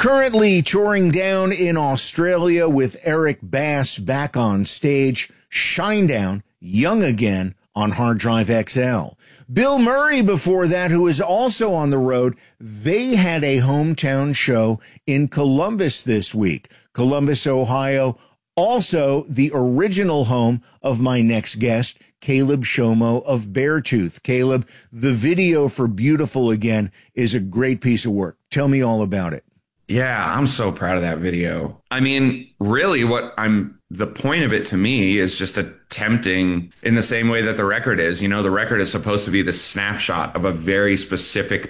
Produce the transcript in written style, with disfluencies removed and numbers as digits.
Currently touring down in Australia with Eric Bass back on stage. Shinedown, Young Again on Hard Drive XL. Bill Murray before that, who is also on the road. They had a hometown show in Columbus this week. Columbus, Ohio, also the original home of my next guest, Caleb Shomo of Beartooth. Caleb, the video for Beautiful Again is a great piece of work. Tell me all about it. Yeah, I'm so proud of that video. I mean, really the point of it to me is just attempting in the same way that the record is. You know, the record is supposed to be the snapshot of a very specific